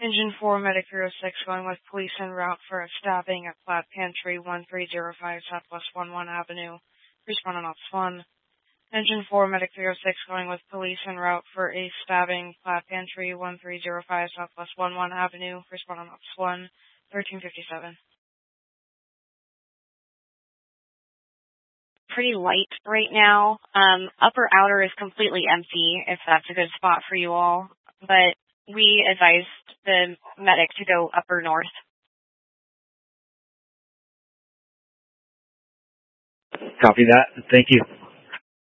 Engine 4, Medic 06, going with police en route for a stabbing at Flat Pantry 1305 Southwest 11 Avenue. Respond on Ops 1. Engine 4, Medic 306, going with police en route for a stabbing, Flat Pantry 1305 Southwest 11 Avenue. Respond on Ops 1, 1357. Pretty light right now. Upper outer is completely empty, if that's a good spot for you all. But we advised the medic to go upper north. Copy that. Thank you.